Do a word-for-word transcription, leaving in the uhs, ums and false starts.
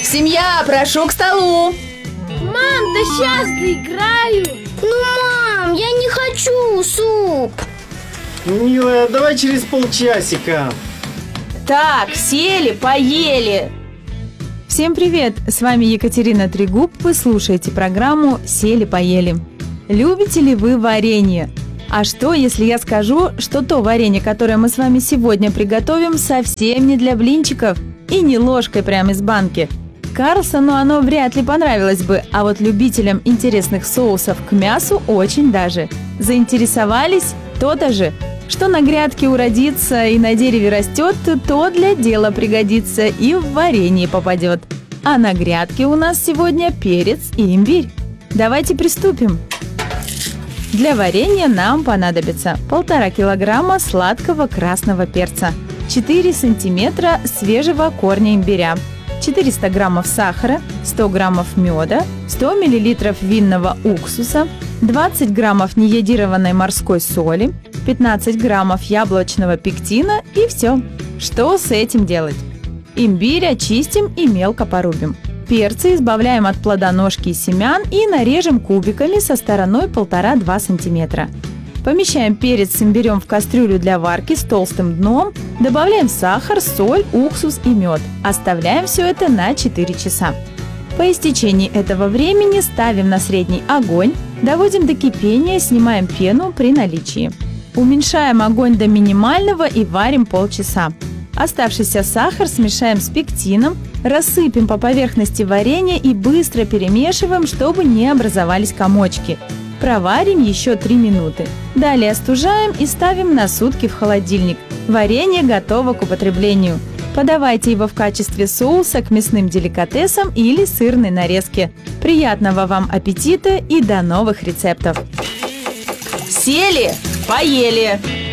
семья, прошу к столу. Мам, да сейчас доиграю. Ну, мам, я не хочу суп. Милая, давай через полчасика. Так, сели, поели. Всем привет! С вами Екатерина Трегуб. Вы слушаете программу «Сели-поели». Любите ли вы варенье? А что, если я скажу, что то варенье, которое мы с вами сегодня приготовим, совсем не для блинчиков и не ложкой прямо из банки? Карлсону оно вряд ли понравилось бы, а вот любителям интересных соусов к мясу очень даже. Заинтересовались? То-то же. Что на грядке уродится и на дереве растет, то для дела пригодится и в варенье попадет. А на грядке у нас сегодня перец и имбирь. Давайте приступим. Для варенья нам понадобится полтора килограмма сладкого красного перца, четыре сантиметра свежего корня имбиря, четыреста граммов сахара, сто граммов меда, сто миллилитров винного уксуса, двадцать граммов нейодированной морской соли, пятнадцать граммов яблочного пектина и все. Что с этим делать? Имбирь очистим и мелко порубим. Перцы избавляем от плодоножки и семян и нарежем кубиками со стороной полтора-два сантиметра. Помещаем перец с имбирем в кастрюлю для варки с толстым дном, добавляем сахар, соль, уксус и мед. Оставляем все это на четыре часа. По истечении этого времени ставим на средний огонь, доводим до кипения, снимаем пену при наличии. Уменьшаем огонь до минимального и варим полчаса. Оставшийся сахар смешаем с пектином, рассыпем по поверхности варенья и быстро перемешиваем, чтобы не образовались комочки. Проварим еще три минуты. Далее остужаем и ставим на сутки в холодильник. Варенье готово к употреблению. Подавайте его в качестве соуса к мясным деликатесам или сырной нарезке. Приятного вам аппетита и до новых рецептов! Сели, поели.